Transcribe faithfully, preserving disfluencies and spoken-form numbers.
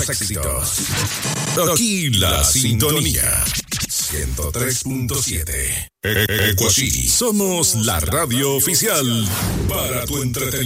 los éxitos. Aquí la sintonía. ciento tres punto siete. Ecuasí. Somos la radio oficial para tu entretenimiento.